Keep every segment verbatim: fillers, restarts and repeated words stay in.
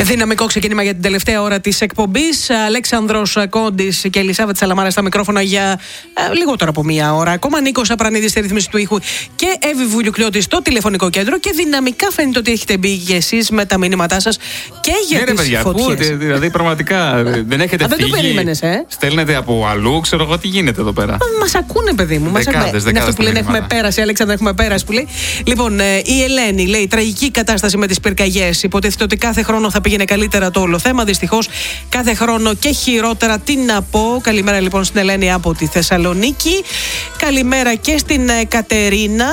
Δυναμικό ξεκίνημα για την τελευταία ώρα της εκπομπής. Αλέξανδρος Κόντης και Ελισάβετ Σαλαμάρα στα μικρόφωνα για ε, λιγότερο από μία ώρα. Ακόμα Νίκος Απρανίδης στη ρύθμιση του ήχου και Εύη Βουλιουκλιώτη στο τηλεφωνικό κέντρο. Και δυναμικά φαίνεται ότι έχετε μπει και εσείς με τα μηνύματά σας και για ναι, τις παιδιά, φωτιές. Ακούτε, δηλαδή πραγματικά δεν έχετε Α, δεν φύγει. το περίμενες, ε? Στέλνετε από αλλού, ξέρω εγώ τι γίνεται εδώ πέρα. Μας ακούνε, παιδί μου. Μας Δεκάδες, ακούνε. Είναι δεκάδες αυτό που λένε μηνύματα. έχουμε πέρασει, Αλέξανδρα, έχουμε πέρασει που λέει. Λοιπόν, ε, η Ελένη λέει: τραγική κατάσταση με τις πυρκαγιές. Υποτίθεται ότι κάθε χρόνο θα πήγαινε καλύτερα το όλο θέμα. Δυστυχώς κάθε χρόνο και χειρότερα. Τι να πω. Καλημέρα λοιπόν στην Ελένη από τη Θεσσαλονίκη. Καλημέρα και στην ε, Κατερίνα.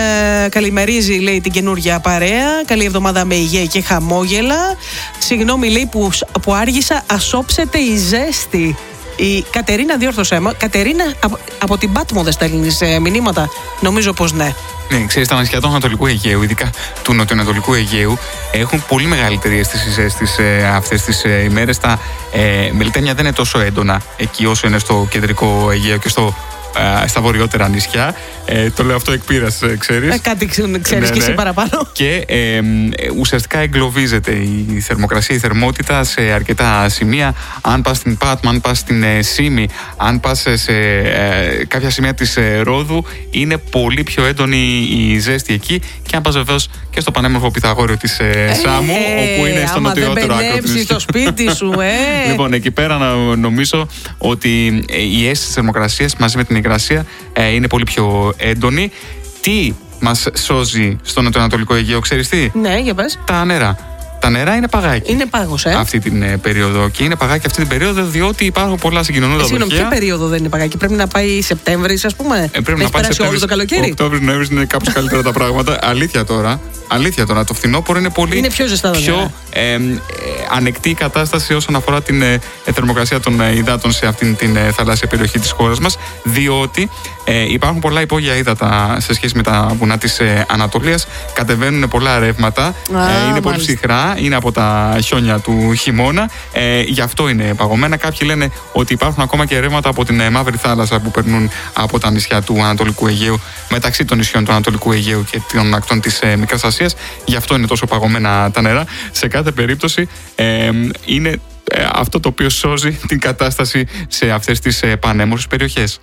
Ε, καλημερίζει, λέει, την καινούργια παρέα. Καλή εβδομάδα με υγεία και χαμόγελα. Συγγνώμη, λέει, που, που άργησα. Ασόψετε η ζέστη. Η Κατερίνα, διόρθωσέ με. Κατερίνα, από, από την Πάτμο δεν στέλνεις ε, μηνύματα. Νομίζω πως ναι. Ναι, ξέρεις, τα νησιά του Ανατολικού Αιγαίου, ειδικά του Νοτιοανατολικού Αιγαίου, έχουν πολύ μεγαλύτερη αίσθηση ζέστης ε, αυτές τις ε, ημέρες. Τα ε, μελιτένια δεν είναι τόσο έντονα εκεί όσο είναι στο κεντρικό Αιγαίο και στο, ε, στα βορειότερα νησιά. Ε, το λέω αυτό εκ πείρας, ε, ξέρεις. Ε, κάτι ξέρεις ναι, και εσύ ναι. παραπάνω. Και ε, ε, ουσιαστικά εγκλωβίζεται η θερμοκρασία, η θερμότητα σε αρκετά σημεία. Αν πας στην Πάτμα, αν πας στην ε, Σύμη, αν πας σε ε, κάποια σημεία της ε, Ρόδου, είναι πολύ πιο έντονη η ζέστη εκεί. Και αν πας βεβαίως και στο πανέμορφο Πυθαγόριο της ε, Σάμου, ε, όπου είναι στο νοτιότερο άκρο της. στο σπίτι σου, ε. Λοιπόν, εκεί πέρα νομίζω ότι η αίσθηση της θερμοκρασίας μαζί με την υγρασία ε, είναι πολύ πιο έντονη. Τι μας σώζει στο νοτιοανατολικό Αιγαίο, ξέρεις τι? Ναι, για πες. Τα νερά. Τα νερά είναι παγάκι. Είναι πάγος, ε. Αυτή την ε, περίοδο. Και είναι παγάκι αυτή την περίοδο διότι υπάρχουν πολλά συγκοινωνούντα Ε, Συγγνώμη, δοχεία. ποια περίοδο δεν είναι παγάκι? Πρέπει να πάει Σεπτέμβρη, ας πούμε. Ε, πρέπει να να πάει περάσει όλο το καλοκαίρι. Οκτώβρη, Νοέμβρη είναι κάπως καλύτερα τα πράγματα. Αλήθεια τώρα. Αλήθεια τώρα. Το φθινόπωρο είναι πολύ Είναι πιο ζεστά τα πιο νερά. ε, ε, ανεκτή η κατάσταση όσον αφορά την ε, θερμοκρασία των ε, υδάτων σε αυτήν την ε, θαλάσσια περιοχή της χώρας μας. Διότι ε, υπάρχουν πολλά υπόγεια ύδατα σε σχέση με τα βουνά της ε, Ανατολίας. Κατεβαίνουν πολλά ρεύματα. Α, ε, είναι πολύ μάλιστα. ψυχρά. Είναι από τα χιόνια του χειμώνα. Ε, γι' αυτό είναι παγωμένα. Κάποιοι λένε ότι υπάρχουν ακόμα και ρεύματα από την ε, Μαύρη Θάλασσα που περνούν από τα νησιά του Ανατολικού Αιγαίου, μεταξύ των νησιών του Ανατολικού Αιγαίου και των ακτών της ε, Μικράς Ασίας. Γι' αυτό είναι τόσο παγωμένα τα νερά. Σε κάθε περίπτωση ε, είναι ε, αυτό το οποίο σώζει την κατάσταση σε αυτές τις ε, πανέμορφες περιοχές.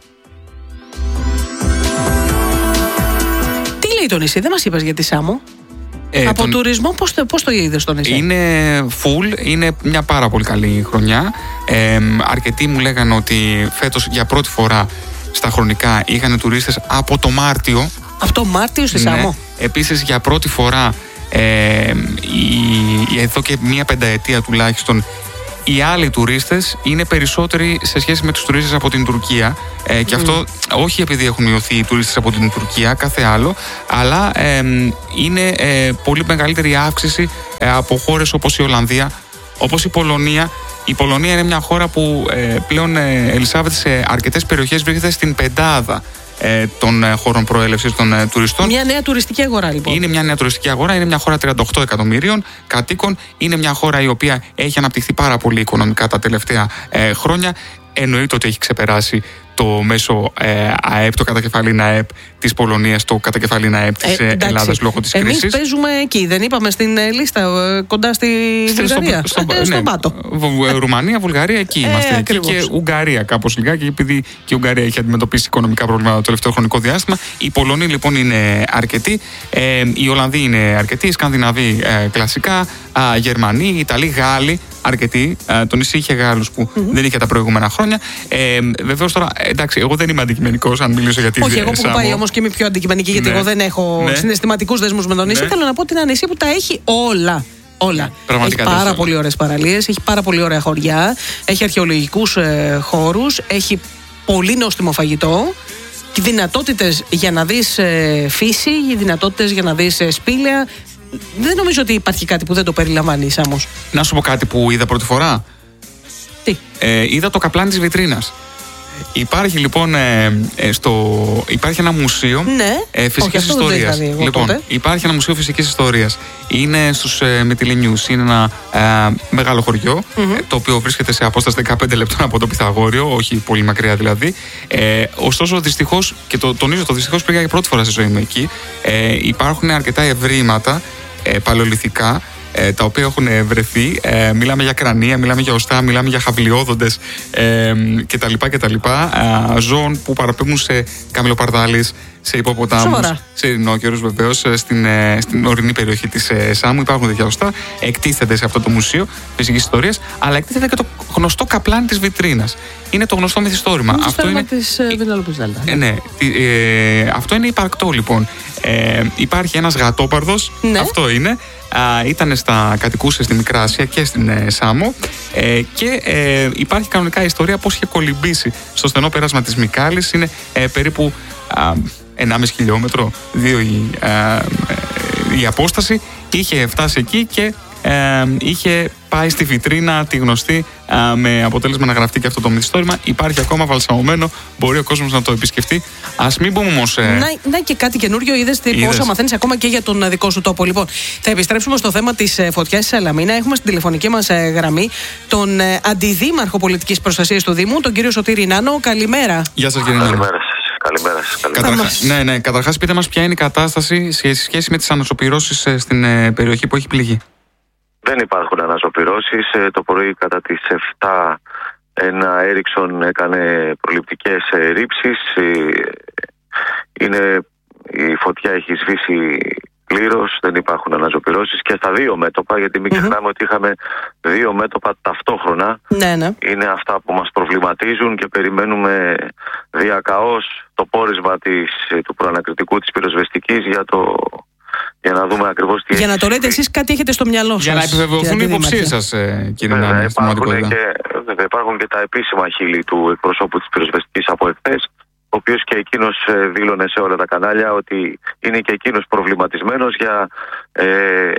Τι λέει το νησί, δεν μας είπες για τη Σάμο. Ε, Από τον- τουρισμό, πώς το, πώς το είδες το νησί? Είναι full, είναι μια πάρα πολύ καλή χρονιά. Ε, αρκετοί μου λέγανε ότι φέτος για πρώτη φορά στα χρονικά είχαν τουρίστες από το Μάρτιο. Από το Μάρτιο στη Σάμο. Επίσης για πρώτη φορά ε, η, η- εδώ και μία πενταετία τουλάχιστον οι άλλοι τουρίστες είναι περισσότεροι σε σχέση με τους τουρίστες από την Τουρκία ε, και αυτό όχι επειδή έχουν μειωθεί οι τουρίστες από την Τουρκία, κάθε άλλο, αλλά ε, είναι ε, πολύ μεγαλύτερη αύξηση ε, από χώρες όπως η Ολλανδία, όπως η Πολωνία. Η Πολωνία είναι μια χώρα που ε, πλέον ε, Ελισάβετ σε αρκετές περιοχές βρίσκεται στην πεντάδα ε, των ε, χώρων προέλευσης των ε, τουριστών. Μια νέα τουριστική αγορά, λοιπόν. Είναι μια νέα τουριστική αγορά, είναι μια χώρα τριάντα οκτώ εκατομμυρίων κατοίκων. Είναι μια χώρα η οποία έχει αναπτυχθεί πάρα πολύ οικονομικά τα τελευταία ε, χρόνια. Εννοείται ότι έχει ξεπεράσει το μέσο ε, ΑΕΠ, το κατακεφαλήν ΑΕΠ της Πολωνίας, το κατακεφαλήν ΑΕΠ της ε, εντάξει. Ελλάδας λόγω της Εμείς κρίσης. παίζουμε εκεί, δεν είπαμε στην ε, λίστα ε, κοντά στη Βουλγαρία. Στο, στο, Ε, ναι, στον Πάτο. Β- Ρουμανία, Βουλγαρία, εκεί Ε, είμαστε. Εκεί ακριβώς. και Ουγγαρία κάπως λιγάκι, επειδή και η Ουγγαρία έχει αντιμετωπίσει οικονομικά προβλήματα το τελευταίο χρονικό διάστημα. Οι Πολωνοί λοιπόν είναι αρκετοί, ε, οι Ολλανδοί είναι αρκετοί, οι Σκανδιναβοί ε, κλασικά, α, Γερμανοί, Ιταλοί, Γάλλοι. Αρκετοί. Ε, το νησί είχε Γάλλους που mm-hmm. δεν είχε τα προηγούμενα χρόνια. Ε, Βεβαίως τώρα, εντάξει, εγώ δεν είμαι αντικειμενικός αν μιλήσω για τη Όχι, εγώ που Σάμο. έχω πάει όμως και είμαι πιο αντικειμενική, γιατί Ναι. εγώ δεν έχω Ναι. συναισθηματικούς δεσμούς με τον νησί. Ναι. Θέλω να πω ότι είναι ένα νησί που τα έχει όλα. Όλα. Πραγματικά Έχει πάρα δεν πολύ ωραίες παραλίες, έχει πάρα πολύ ωραία χωριά, έχει αρχαιολογικούς ε, χώρους, έχει πολύ νόστιμο φαγητό, και δυνατότητες για να δεις ε, φύση, δυνατότητες για να δεις ε, σπήλαια. Δεν νομίζω ότι υπάρχει κάτι που δεν το περιλαμβάνει η Σάμος. Να σου πω κάτι που είδα πρώτη φορά. Τι? Ε, είδα το καπλάνι της βιτρίνας. Υπάρχει λοιπόν ε, ε, στο, υπάρχει ένα μουσείο Ναι. ε, φυσικής Όχι, αυτό δεν το είχα ιστορίας. δει εγώ Λοιπόν, τότε. υπάρχει ένα μουσείο φυσικής ιστορίας. Είναι στους ε, Μυτιληνιούς. Είναι ένα ε, μεγάλο χωριό, ε, το οποίο βρίσκεται σε απόσταση δεκαπέντε λεπτών από το Πυθαγόριο, όχι πολύ μακριά δηλαδή. Ε, ωστόσο, δυστυχώς, και το τονίζω το δυστυχώς, πήγα για πρώτη φορά στη ζωή μου εκεί. Ε, υπάρχουν αρκετά ευρήματα ε, παλαιολιθικά. ε, τα οποία έχουν βρεθεί. Ε, μιλάμε για κρανία, μιλάμε για οστά, μιλάμε για χαυλιόδοντες ε, κτλ. κτλ. Ε, ζώων που παραπέμπουν σε καμιλοπαρδάλεις, σε υποποτάμους, σε ειρηνόκερους βεβαίως, στην, ε, στην ορεινή περιοχή της ε, Σάμου. Υπάρχουν τέτοια οστά, εκτίθεται σε αυτό το μουσείο φυσικής ιστορίας, αλλά εκτίθεται και το γνωστό καπλάνι της βιτρίνας. Είναι το γνωστό μυθιστόρημα. Είναι αυτό είναι της ε, Βινελόπης Δέλτα. Ε, ναι, ε, αυτό είναι υπαρκτό λοιπόν. Ε, υπάρχει ένας γατόπαρδος, ναι. αυτό είναι. Ήταν στα κατοικούσε στη Μικρά Ασία και στην ε, Σάμο ε, και ε, υπάρχει κανονικά ιστορία πώς είχε κολυμπήσει στο στενό πέρασμα της Μικάλης. Είναι ε, περίπου ενάμιση χιλιόμετρο, δύο η, ε, ε, η απόσταση. Είχε φτάσει εκεί και ε, είχε πάει στη βιτρίνα τη γνωστή, ε, με αποτέλεσμα να γραφτεί και αυτό το μυθιστόρημα. Υπάρχει ακόμα βαλσαμωμένο, μπορεί ο κόσμος να το επισκεφτεί. Ας μην πούμε όμως. Ε... Να, να και κάτι καινούριο, είδες πόσα μαθαίνεις ακόμα και για τον δικό σου τόπο. Λοιπόν, θα επιστρέψουμε στο θέμα της φωτιάς στη Σαλαμίνα. Έχουμε στην τηλεφωνική μας γραμμή τον Αντιδήμαρχο Πολιτικής Προστασίας του Δήμου, τον κύριο Σωτήρη Νάνο. Καλημέρα. Γεια σας, κύριε Νάνο. Καλημέρα σας. Καλημέρα σας. Καταρχάς, ναι, ναι. Καταρχάς, πείτε μας ποια είναι η κατάσταση σε σχέση με τις ανασωπηρώσεις στην ε, περιοχή που έχει πληγεί. Δεν υπάρχουν ανασωπηρώσεις. Το πρωί κατά τις επτά ένα Έριξον έκανε προληπτικές ρήψεις. Είναι, η φωτιά έχει σβήσει πλήρως, δεν υπάρχουν ανασωπηρώσεις και στα δύο μέτωπα, γιατί μην ξεχνάμε mm-hmm. ότι είχαμε δύο μέτωπα ταυτόχρονα. Ναι, ναι. Είναι αυτά που μας προβληματίζουν και περιμένουμε διακαώς το πόρισμα της, του προανακριτικού της πυροσβεστικής για το... Για να δούμε ακριβώς τι. Για να το λέτε εσείς, κάτι έχετε στο μυαλό σας. Για να επιβεβαιωθούν οι υποψίες σας, κύριε Νάνο. Υπάρχουν, υπάρχουν και τα επίσημα χείλη του εκπροσώπου της πυροσβεστικής από εχθές, ο οποίος και εκείνος δήλωνε σε όλα τα κανάλια ότι είναι και εκείνος προβληματισμένος για ε,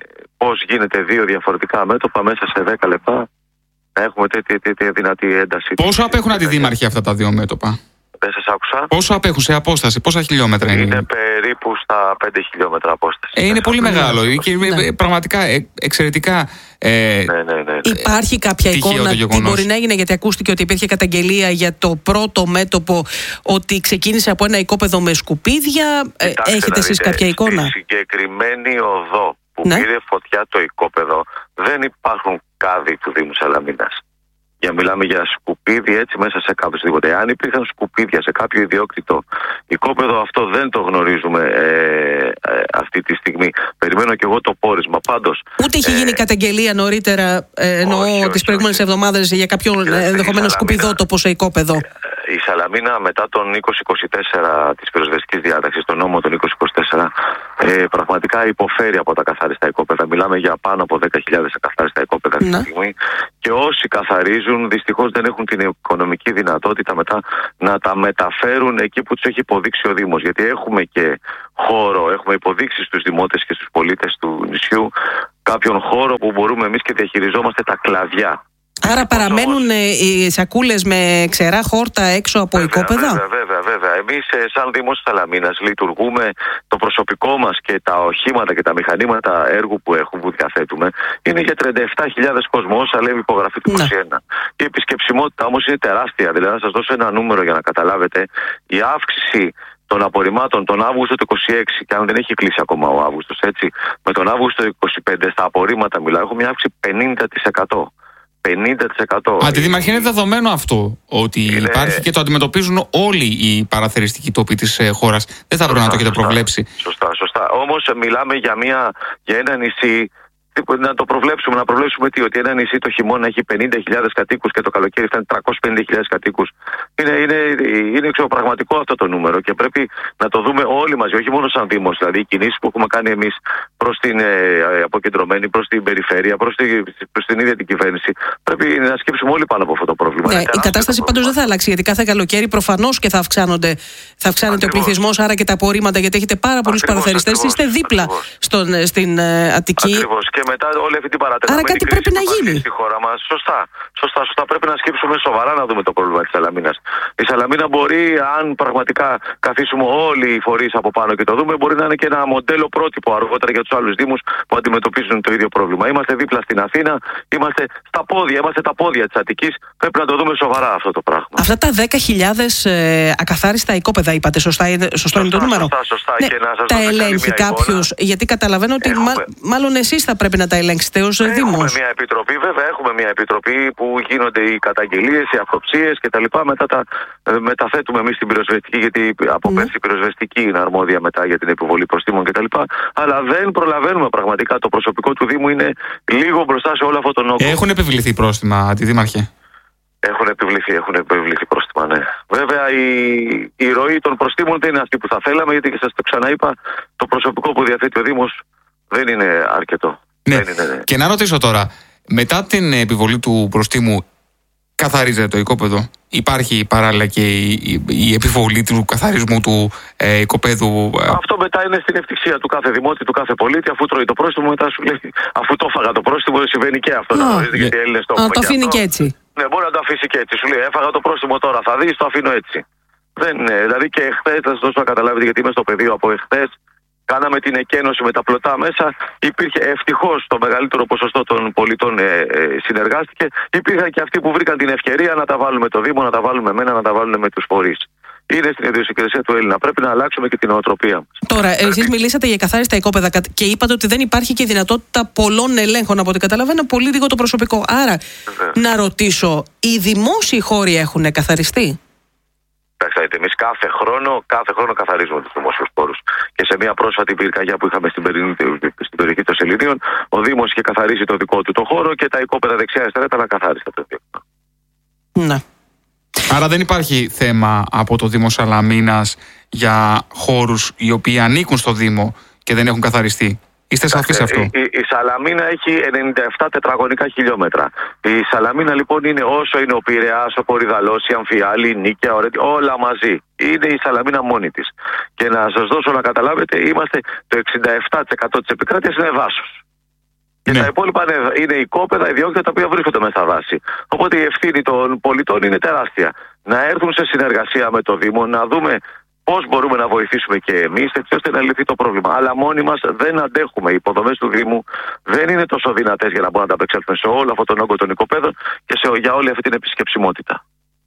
πώς γίνεται δύο διαφορετικά μέτωπα μέσα σε δέκα λεπτά να έχουμε τέτοια, τέτοια δυνατή ένταση. Πόσο απέχουν αντιδήμαρχοι αυτά τα δύο μέτωπα? Δεν σας άκουσα. Πόσο απέχουν σε απόσταση, πόσα χιλιόμετρα είναι? Είναι περίπου στα πέντε χιλιόμετρα απόσταση. Ε, είναι πολύ μεγάλο και ναι. πραγματικά ε, εξαιρετικά. Ε, ναι, ναι, ναι, ναι. Υπάρχει κάποια εικόνα τι μπορεί να έγινε? Γιατί ακούστηκε ότι υπήρχε καταγγελία για το πρώτο μέτωπο, ότι ξεκίνησε από ένα οικόπεδο με σκουπίδια. Κοιτάξτε, έχετε εσείς κάποια εικόνα? Στη συγκεκριμένη οδό που ναι. πήρε φωτιά το οικόπεδο δεν υπάρχουν κάδοι του Δήμου Σαλαμίνας. Για μιλάμε για σκουπίδι έτσι μέσα σε κάποιο τίποτα. Αν υπήρχαν σκουπίδια σε κάποιο ιδιόκτητο οικόπεδο, αυτό δεν το γνωρίζουμε ε, ε, αυτή τη στιγμή. Περιμένω και εγώ το πόρισμα. Πάντως. Ούτε είχε ε, γίνει καταγγελία νωρίτερα, ε, εννοώ τις προηγούμενες εβδομάδες, για κάποιον ενδεχομένο σκουπιδότοπο σε οικόπεδο. Η Σαλαμίνα μετά τον είκοσι είκοσι τέσσερα της πυροσβεστικής διάταξης, τον νόμο τον είκοσι είκοσι τέσσερα, ε, πραγματικά υποφέρει από τα καθάριστα οικόπεδα. Μιλάμε για πάνω από δέκα χιλιάδες καθάριστα οικόπεδα αυτή τη στιγμή. Και όσοι καθαρίζουν, δυστυχώς δεν έχουν την οικονομική δυνατότητα μετά να τα μεταφέρουν εκεί που τους έχει υποδείξει ο Δήμος. Γιατί έχουμε και χώρο, έχουμε υποδείξει στους δημότες και στους πολίτες του νησιού κάποιον χώρο που μπορούμε εμείς και διαχειριζόμαστε τα κλαδιά. Άρα παραμένουν οι σακούλες με ξερά χόρτα έξω από βέβαια, οικόπεδα. Βέβαια, βέβαια, βέβαια. Εμείς σαν Δήμος Σαλαμίνας λειτουργούμε, το προσωπικό μας και τα οχήματα και τα μηχανήματα έργου που έχουμε, που διαθέτουμε, είναι για τριάντα επτά χιλιάδες κόσμο, όσα λέει η υπογραφή του είκοσι ένα. Η επισκεψιμότητα όμως είναι τεράστια. Δηλαδή, να σας δώσω ένα νούμερο για να καταλάβετε, η αύξηση των απορριμμάτων τον Αύγουστο του είκοσι έξι, και αν δεν έχει κλείσει ακόμα ο Αύγουστος, έτσι, με τον Αύγουστο του είκοσι πέντε στα απορρίμματα μιλάω, έχουμε μια αύξηση πενήντα τοις εκατό. πενήντα τοις εκατό. Αντιδήμαρχε, είναι δεδομένο αυτό ότι είναι... υπάρχει και το αντιμετωπίζουν όλοι οι παραθεριστικοί τόποι της ε, χώρας. Δεν θα πρέπει να το έχετε προβλέψει. Σωστά, σωστά. Όμως μιλάμε για, μια, για ένα νησί. Να το προβλέψουμε, να προβλέψουμε τι, ότι ένα νησί το χειμώνα έχει πενήντα χιλιάδες κατοίκους και το καλοκαίρι φτάνει τριακόσιες πενήντα χιλιάδες κατοίκους. Είναι, είναι, είναι εξωπραγματικό αυτό το νούμερο και πρέπει να το δούμε όλοι μαζί, όχι μόνο σαν Δήμος. Δηλαδή, οι κινήσεις που έχουμε κάνει εμείς προς την ε, αποκεντρωμένη, προς την περιφέρεια, προς, τη, προς την ίδια την κυβέρνηση, πρέπει να σκέψουμε όλοι πάνω από αυτό το πρόβλημα. Ναι, η κατάσταση πάντως δεν θα αλλάξει, γιατί κάθε καλοκαίρι προφανώς και θα, θα αυξάνεται ο πληθυσμός, άρα και τα απορρίμματα, γιατί έχετε πάρα πολλούς παραθεριστές. Είστε δίπλα στον, στην ε, Αττική. Ακριβώς. Και μετά όλη αυτή την παρατεταμένη Άρα κάτι πρέπει να γίνει στη χώρα μας. Σωστά, σωστά, σωστά. Πρέπει να σκύψουμε σοβαρά να δούμε το πρόβλημα της Σαλαμίνας. Η Σαλαμίνα μπορεί, αν πραγματικά καθίσουμε όλοι οι φορείς από πάνω και το δούμε, μπορεί να είναι και ένα μοντέλο πρότυπο αργότερα για τους άλλους δήμους που αντιμετωπίζουν το ίδιο πρόβλημα. Είμαστε δίπλα στην Αθήνα, είμαστε στα πόδια, είμαστε τα πόδια της Αττικής. Πρέπει να το δούμε σοβαρά αυτό το πράγμα. Αυτά τα δέκα χιλιάδες ε, ακαθάριστα οικόπεδα, είπατε, σωστά, είναι, σωστό σωστά, είναι το νούμερο. Σωστά, σωστά. Ναι, και να σας τα ελέγχει κάποιος, γιατί καταλαβαίνω ότι Έχουμε... μά, μάλλον εσείς θα πρέπει πρέπει να τα ελέγξετε ως Δήμος? Έχουμε μια επιτροπή, βέβαια, έχουμε μια επιτροπή που γίνονται οι καταγγελίες, οι αυτοψίες κτλ. Μετά τα μεταθέτουμε εμείς στην πυροσβεστική, γιατί από mm. πέρσι η πυροσβεστική είναι αρμόδια μετά για την επιβολή προστίμων κτλ. Αλλά δεν προλαβαίνουμε πραγματικά. Το προσωπικό του Δήμου είναι λίγο μπροστά σε όλο αυτό τον όγκο. Έχουν επιβληθεί πρόστιμα, Αντιδήμαρχε? Έχουν επιβληθεί, έχουν επιβληθεί πρόστιμα, ναι. Βέβαια η, η ροή των προστίμων δεν είναι αυτή που θα θέλαμε, γιατί και σας το ξαναείπα, το προσωπικό που διαθέτει ο Δήμος δεν είναι αρκετό. Ναι. Δεν είναι, ναι. Και να ρωτήσω τώρα, μετά την επιβολή του προστίμου, καθαρίζεται το οικόπεδο? Υπάρχει παράλληλα και η, η, η επιβολή του καθαρισμού του ε, οικοπέδου? Αυτό μετά είναι στην ευτυχία του κάθε δημότη, του κάθε πολίτη. Αφού τρώει το πρόστιμο, μετά σου λέει, αφού το έφαγα το πρόστιμο, συμβαίνει και αυτό. Oh. Να γνωρίζετε, γιατί οι Έλληνες το έχουμε. Το αφήνει και έτσι. Ναι, μπορεί να το αφήσει και έτσι. Σου λέει, έφαγα το πρόστιμο τώρα, θα δεις, το αφήνω έτσι. Δεν είναι. Δηλαδή και εχθές, θα σας δώσω να καταλάβετε, γιατί είμαι στο πεδίο από εχθές. Κάναμε την εκένωση με τα πλωτά μέσα. Υπήρχε ευτυχώς το μεγαλύτερο ποσοστό των πολιτών ε, ε, συνεργάστηκε. Υπήρχαν και αυτοί που βρήκαν την ευκαιρία να τα βάλουν με το Δήμο, να τα βάλουν με μένα, να τα βάλουν με τους φορείς. Είναι στην ιδιοσυγκρισία του Έλληνα. Πρέπει να αλλάξουμε και την νοοτροπία μας. Τώρα, εσείς μιλήσατε για καθάριστα οικόπεδα και είπατε ότι δεν υπάρχει και δυνατότητα πολλών ελέγχων. Από ό,τι καταλαβαίνω, πολύ λίγο το προσωπικό. Άρα, ναι. να ρωτήσω, οι δημόσιοι χώροι έχουν καθαριστεί? Εντάξει, εμείς κάθε χρόνο, κάθε χρόνο καθαρίζουμε τους δημόσιους χώρους. Και σε μια πρόσφατη πυρκαγιά που είχαμε στην, περι... στην περιοχή των Σελιδίων, ο Δήμος είχε καθαρίσει το δικό του το χώρο και τα οικόπεδα δεξιά-αριστερά ήταν ακαθάριστα. Ναι. Άρα δεν υπάρχει θέμα από το Δήμο Σαλαμίνας για χώρους οι οποίοι ανήκουν στο Δήμο και δεν έχουν καθαριστεί? Είστε σαφείς σε αυτό? Η, η, η Σαλαμίνα έχει ενενήντα επτά τετραγωνικά χιλιόμετρα. Η Σαλαμίνα λοιπόν είναι όσο είναι ο Πειραιάς, ο Κορυδαλός, η Αμφιάλη, η Νίκαια, όλα μαζί. Είναι η Σαλαμίνα μόνη της. Και να σας δώσω να καταλάβετε, είμαστε το εξήντα επτά τοις εκατό της επικράτειας είναι δάσος. Και ναι. τα υπόλοιπα είναι οικόπεδα, ιδιόκτητα τα οποία βρίσκονται μέσα στα δάση. Οπότε η ευθύνη των πολιτών είναι τεράστια. Να έρθουν σε συνεργασία με το Δήμο, να δούμε πώς μπορούμε να βοηθήσουμε και εμείς, έτσι ώστε να λυθεί το πρόβλημα. Αλλά μόνοι μας δεν αντέχουμε. Οι υποδομές του Δήμου δεν είναι τόσο δυνατές για να μπορούμε να ανταπεξέλθουμε σε όλο αυτόν τον όγκο των οικοπαίδων και σε, για όλη αυτή την επισκεψιμότητα.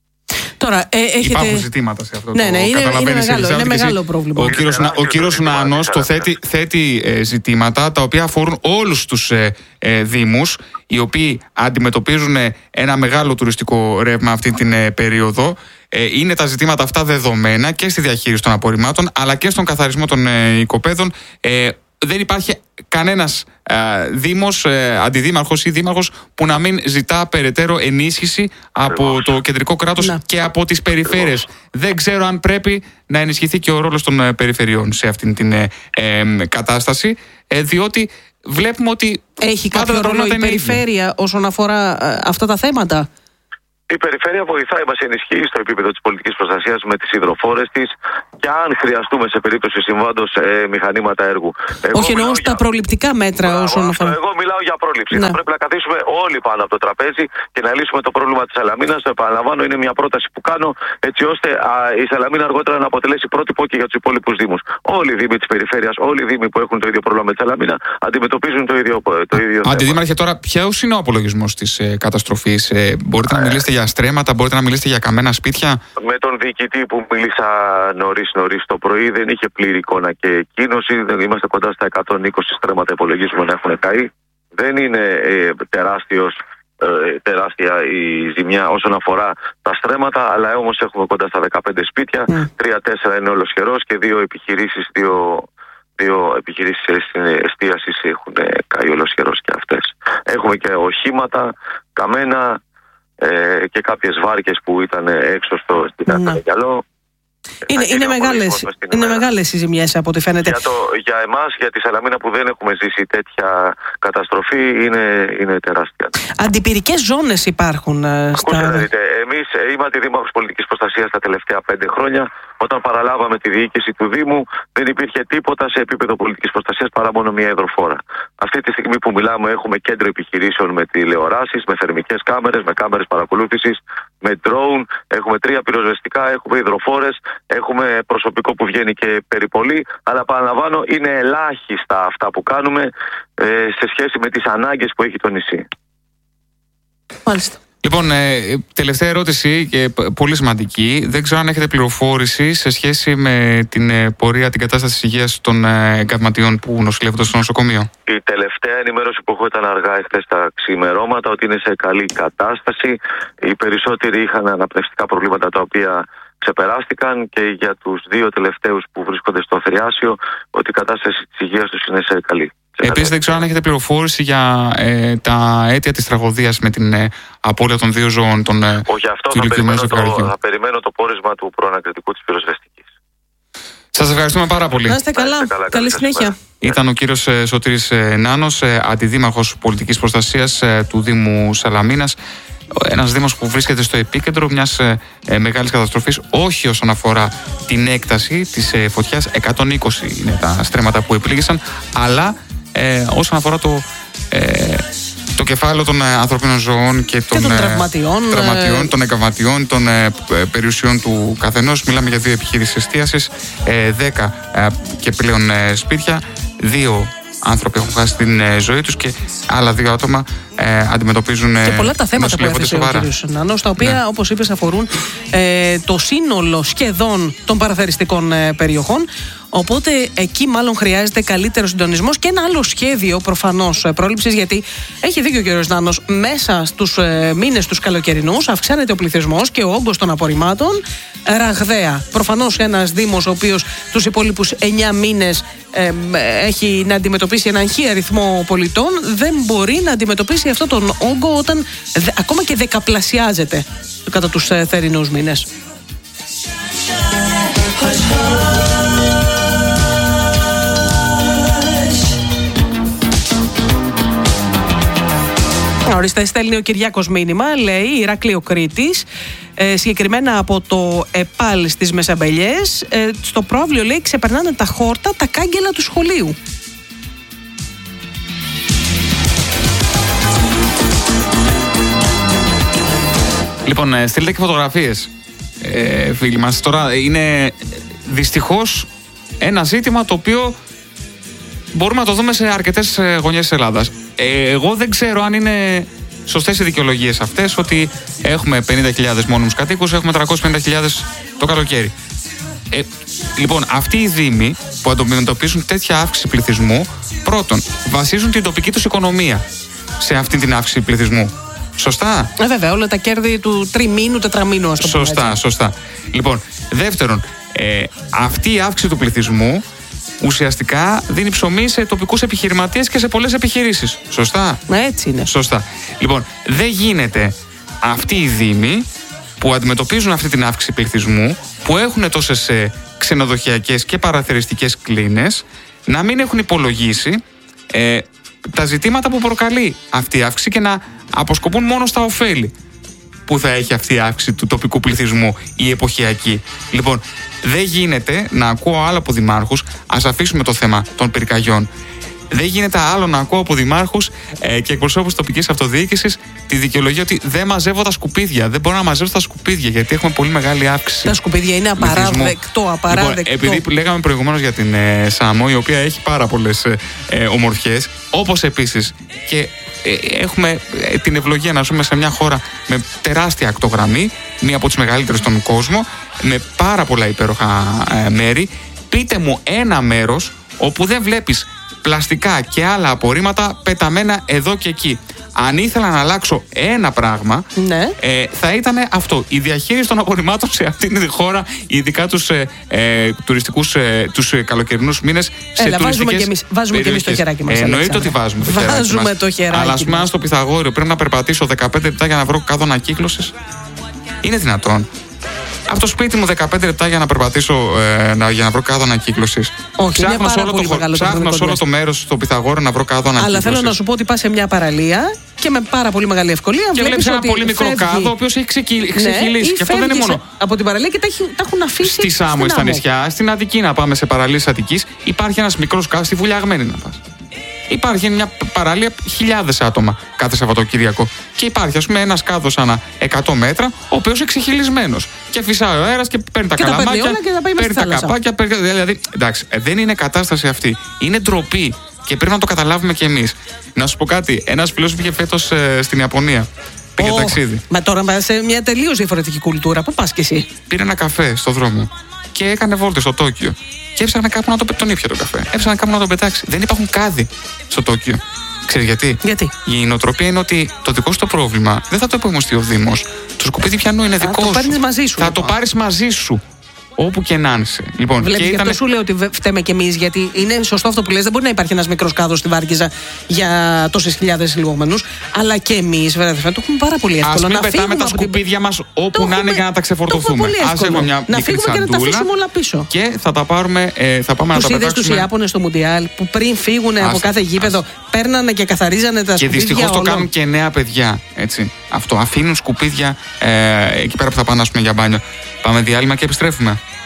Τώρα, ε, έχετε... Υπάρχουν ζητήματα σε αυτό. Ναι, το ναι, είναι, είναι, μεγάλο, είναι μεγάλο πρόβλημα. Ο κύριος, ο κύριος Νάνος το θέτει, θέτει ε, ζητήματα τα οποία αφορούν όλους τους ε, ε, δήμους, οι οποίοι αντιμετωπίζουν ένα μεγάλο τουριστικό ρεύμα αυτή την ε, περίοδο. Ε, είναι τα ζητήματα αυτά δεδομένα και στη διαχείριση των απορριμμάτων, αλλά και στον καθαρισμό των ε, οικοπαίδων. Ε, δεν υπάρχει κανένας ε, δήμος, ε, αντιδήμαρχος ή δήμαρχος που να μην ζητά περαιτέρω ενίσχυση από το κεντρικό κράτος να. και από τις περιφέρειες. Δεν ξέρω αν πρέπει να ενισχυθεί και ο ρόλος των ε, περιφερειών σε αυτήν την ε, ε, κατάσταση, ε, διότι βλέπουμε ότι έχει κάποιο ρόλο η περιφέρεια ίδια. όσον αφορά ε, αυτά τα θέματα? Η περιφέρεια βοηθάει, μας ενισχύει στο επίπεδο της πολιτικής προστασίας με τις υδροφόρες της και αν χρειαστούμε σε περίπτωση συμβάντος ε, μηχανήματα έργου. Εγώ Όχι, εννοώ στα για... προληπτικά μέτρα Μπράβο, όσον αφορά. Εγώ μιλάω για πρόληψη. Ναι. Θα πρέπει να καθίσουμε όλοι πάνω από το τραπέζι και να λύσουμε το πρόβλημα της Σαλαμίνας. Το επαναλαμβάνω, είναι μια πρόταση που κάνω έτσι ώστε α, η Σαλαμίνα αργότερα να αποτελέσει πρότυπο και για τους υπόλοιπους δήμους. Όλοι οι δήμοι της περιφέρειας, όλοι οι δήμοι που έχουν το ίδιο πρόβλημα με τη Σαλαμίνα αντιμετωπίζουν το ίδιο, το ίδιο θέμα. Αντιδήμαρχε, τώρα ποιος είναι ο απολογισμός της ε, καταστροφής? Ε, μπορείτε να μιλήσετε για στρέμματα, μπορείτε να μιλήσετε για καμένα σπίτια? Με τον διοικητή που μίλησα νωρίς νωρίς το πρωί δεν είχε πλήρη εικόνα και εκκίνωση. Είμαστε κοντά στα εκατόν είκοσι στρέμματα υπολογίζουμε να έχουν καεί. Δεν είναι ε, τεράστιος, ε, τεράστια η ζημιά όσον αφορά τα στρέμματα, αλλά όμως έχουμε κοντά στα δεκαπέντε σπίτια, τρία τέσσερα είναι ολοσχερός και δύο επιχειρήσεις, δύο, δύο επιχειρήσεις εστίασης έχουν καεί ολοσχερός και αυτές. Έχουμε και οχήματα, καμένα, Ε, και κάποιες βάρκες που ήταν έξω στο, στην Άκρα. Είναι, είναι, μεγάλες, είναι μεγάλες οι ζημιές από ό,τι φαίνεται. Για, το, για εμάς, για τη Σαλαμίνα που δεν έχουμε ζήσει τέτοια καταστροφή, είναι, είναι τεράστια. Αντιπυρικές ζώνες υπάρχουν. Ακούστε στα... να δείτε, εμείς είμαστε δήμαρχος πολιτικής προστασίας τα τελευταία πέντε χρόνια. Όταν παραλάβαμε τη διοίκηση του Δήμου, δεν υπήρχε τίποτα σε επίπεδο πολιτικής προστασίας παρά μόνο μια υδροφόρα. Αυτή τη στιγμή που μιλάμε, έχουμε κέντρο επιχειρήσεων με τηλεοράσεις, με θερμικές κάμερες, με κάμερες παρακολούθησης, με drone. Έχουμε τρία πυροσβεστικά, έχουμε υδροφόρες, έχουμε προσωπικό που βγαίνει και περιπολεί. Αλλά παραλαμβάνω, είναι ελάχιστα αυτά που κάνουμε ε, σε σχέση με τις ανάγκες που έχει το νησί. Μάλιστα. Λοιπόν, ε, τελευταία ερώτηση και πολύ σημαντική. Δεν ξέρω αν έχετε πληροφόρηση σε σχέση με την ε, πορεία, την κατάσταση της υγείας των ε, εγκαυματιών που νοσηλεύονται στο νοσοκομείο. Η τελευταία ενημέρωση που έχω ήταν αργά εχθές τα ξημερώματα ότι είναι σε καλή κατάσταση. Οι περισσότεροι είχαν αναπνευστικά προβλήματα τα οποία ξεπεράστηκαν και για τους δύο τελευταίους που βρίσκονται στο Θριάσιο ότι η κατάσταση της υγείας τους είναι σε καλή. Επίσης, δεν ξέρω αν έχετε πληροφόρηση για ε, τα αίτια της τραγωδίας με την ε, απώλεια των δύο ζώων των ε, Όχι, αυτό θα περιμένω, το, θα περιμένω το πόρισμα του προανακριτικού της πυροσβεστικής. Σας ευχαριστούμε πάρα πολύ. Να είστε καλά. καλά. Καλή συνέχεια. Ήταν ο κύριος ε, Σωτήρης ε, Νάνος, ε, αντιδήμαρχος πολιτικής προστασίας ε, του Δήμου Σαλαμίνας. Ένας δήμος που βρίσκεται στο επίκεντρο μιας ε, ε, μεγάλης καταστροφής, όχι όσον αφορά την έκταση της ε, φωτιάς, εκατόν είκοσι είναι τα στρέμματα που επλήγησαν, αλλά ε, όσον αφορά το, ε, το κεφάλαιο των ε, ανθρωπίνων ζωών και των, και των ε, τραυματιών, τραυματιών ε... των εγκαυματιών, των ε, περιουσιών του καθενός. Μιλάμε για δύο επιχειρήσεις εστίασης, ε, δέκα ε, και πλέον ε, σπίτια, δύο άνθρωποι έχουν χάσει την ε, ζωή τους και άλλα δύο άτομα ε, αντιμετωπίζουν ε, και πολλά τα θέματα που έθεσε ο κ. Νάνος, τα οποία, ναι, όπως είπες, αφορούν ε, το σύνολο σχεδόν των παραθεριστικών ε, περιοχών. Οπότε εκεί μάλλον χρειάζεται καλύτερο συντονισμός και ένα άλλο σχέδιο προφανώς πρόληψης, γιατί έχει δίκιο ο κ. Νάνος, μέσα στους ε, μήνες τους καλοκαιρινούς αυξάνεται ο πληθυσμός και ο όγκος των απορριμμάτων ραγδαία. Προφανώς ένας Δήμος ο οποίος τους υπόλοιπους εννιά μήνες ε, έχει να αντιμετωπίσει έναν χι αριθμό πολιτών δεν μπορεί να αντιμετωπίσει αυτόν τον όγκο όταν δε, ακόμα και δεκαπλασιάζεται κατά τους ε, θερινούς μήνες. Ορίστε, στέλνει ο Κυριάκος μήνυμα, λέει Ηράκλειο Κρήτης, ε, συγκεκριμένα από το ΕΠΑΛ στις Μεσαμπελιές. Ε, στο πρόβλιο, λέει, ξεπερνάνε τα χόρτα τα κάγκελα του σχολείου. Λοιπόν, ε, στείλτε και φωτογραφίες, ε, φίλοι μας. Τώρα είναι δυστυχώς ένα ζήτημα το οποίο μπορούμε να το δούμε σε αρκετές γωνιές της Ελλάδας. Ε, εγώ δεν ξέρω αν είναι σωστές οι δικαιολογίες αυτές, ότι έχουμε πενήντα χιλιάδες μόνιμους κατοίκους, έχουμε τριακόσιες πενήντα χιλιάδες το καλοκαίρι. Ε, λοιπόν, αυτοί οι δήμοι που αντιμετωπίζουν τέτοια αύξηση πληθυσμού, πρώτον, βασίζουν την τοπική τους οικονομία σε αυτή την αύξηση πληθυσμού. Σωστά. Ε, βέβαια, όλα τα κέρδη του τριμήνου, τετραμήνου, ας το πούμε. Σωστά, σωστά. Λοιπόν, δεύτερον, ε, αυτή η αύξηση του πληθυσμού ουσιαστικά δίνει ψωμί σε τοπικούς επιχειρηματίες και σε πολλές επιχειρήσεις. Σωστά. Έτσι είναι. Σωστά. Λοιπόν, δεν γίνεται αυτοί οι δήμοι που αντιμετωπίζουν αυτή την αύξηση πληθυσμού, που έχουν τόσες ξενοδοχειακές και παραθεριστικές κλίνες, να μην έχουν υπολογίσει ε, τα ζητήματα που προκαλεί αυτή η αύξηση και να αποσκοπούν μόνο στα ωφέλη που θα έχει αυτή η αύξηση του τοπικού πληθυσμού, η εποχιακή. Λοιπόν, δεν γίνεται να ακούω άλλο από δημάρχους, ας αφήσουμε το θέμα των πυρκαγιών. Δεν γίνεται άλλο να ακούω από δημάρχους ε, και εκπροσώπους τοπικής αυτοδιοίκησης τη δικαιολογία ότι δεν μαζεύω τα σκουπίδια. Δεν μπορώ να μαζεύω τα σκουπίδια γιατί έχουμε πολύ μεγάλη αύξηση. Τα σκουπίδια είναι απαράδεκτο, απαράδεκτο. Λοιπόν, επειδή λέγαμε προηγουμένως για την ε, Σάμο, η οποία έχει πάρα πολλές ε, ε, ομορφιές, όπως επίσης και ε, έχουμε ε, την ευλογία να ζούμε σε μια χώρα με τεράστια ακτογραμμή, μία από τις μεγαλύτερες στον κόσμο, με πάρα πολλά υπέροχα ε, μέρη. Πείτε μου ένα μέρος όπου δεν βλέπεις πλαστικά και άλλα απορρίμματα πεταμένα εδώ και εκεί. Αν ήθελα να αλλάξω ένα πράγμα, ναι, ε, θα ήταν αυτό. Η διαχείριση των απορριμμάτων σε αυτήν τη χώρα, ειδικά τους ε, ε, τουριστικούς, ε, τους ε, καλοκαιρινούς μήνες, σε Έλα, τουριστικές βάζουμε και εμείς, βάζουμε και εμείς το χεράκι μας. Ε, εννοείται ότι βάζουμε το χεράκι βάζουμε μας. Το χεράκι Αλλά ας πούμε, στο Πυθαγόριο πρέπει να περπατήσω δεκαπέντε λεπτά για να βρω κάδο ανακύκλωσης. Είναι δυνατόν? Από το σπίτι μου δεκαπέντε λεπτά για να περπατήσω, ε, να, για να βρω κάδο ανακύκλωσης. Όχι, ψάχνω σε όλο, το, ψάχνω σε όλο το μέρος στο Πυθαγόριο να βρω κάδο ανακύκλωσης. Αλλά θέλω να σου πω ότι πας σε μια παραλία και με πάρα πολύ μεγάλη ευκολία και βλέπεις ένα πολύ μικρό φεύγει κάδο, ο οποίος έχει ξεχυλήσει. Ναι, και αυτό δεν είναι μόνο από την παραλία και τα, έχει, τα έχουν αφήσει. Στη Σάμο, στα νησιά, στην Αττική, να πάμε σε παραλίες Αττικής, υπάρχει ένας μικρός κάδος, στη Βουλιαγμένη να πας. Υπάρχει μια παραλία χιλιάδες άτομα κάθε Σαββατοκύριακο. Και υπάρχει, ας πούμε, ένας κάδος ανά εκατό μέτρα, ο οποίος είναι ξεχυλισμένος. Και φυσάει ο αέρας και παίρνει τα και καλαμάκια, τα και τα παίρνει τα καπάκια. Παίρνει... Δηλαδή, εντάξει, δεν είναι κατάσταση αυτή. Είναι ντροπή. Και πρέπει να το καταλάβουμε κι εμείς. Να σου πω κάτι. Ένας φίλος πήγε φέτος ε, στην Ιαπωνία. Πήγε oh, ταξίδι. Μα τώρα πας σε μια τελείως διαφορετική κουλτούρα. Πού πας κι εσύ? Πήρε ένα καφέ στο δρόμο και έκανε βόλτες στο Τόκιο. Και έψαχνε κάπου να το, τον ήπια το καφέ. Έψαχνε κάπου να τον πετάξει. Δεν υπάρχουν κάδοι στο Τόκιο. Ξέρεις γιατί? Γιατί? Η νοοτροπία είναι ότι το δικό σου το πρόβλημα δεν θα το επομιστεί ο Δήμος. Το σκουπίδι πιανού είναι δικό σου. Το πάρεις μαζί σου. Θα λοιπόν. το πάρεις μαζί σου. Όπου και να είσαι. Λοιπόν, Βλέπεις, και γι' ήταν... αυτό σου λέω ότι φταίμε κι εμείς, γιατί είναι σωστό αυτό που λες. Δεν μπορεί να υπάρχει ένας μικρός κάδος στη Βάρκιζα για τόσες χιλιάδες λιγόμενους. Αλλά και εμείς, βέβαια, το έχουμε πάρα πολύ εύκολο. Ας μην να πετάμε τα σκουπίδια την... μας όπου να είναι για να τα ξεφορτωθούμε. Ας έχουμε μια να μικρή φύγουμε και να τα αφήσουμε όλα πίσω. Και θα τα πάρουμε, ε, θα πάμε τους να τα πετάξουμε. Τους είδες τους Ιάπωνες στο Μουντιάλ που πριν φύγουν από κάθε γήπεδο παίρνανε και καθαρίζανε τα και σκουπίδια. Και δυστυχώς όλων. το κάνουν και νέα παιδιά. Έτσι. Αυτό. Αφήνουν σκουπίδια ε, εκεί πέρα που θα πάνε για μπάνιο. Πάμε διάλειμμα και επιστρέφουμε.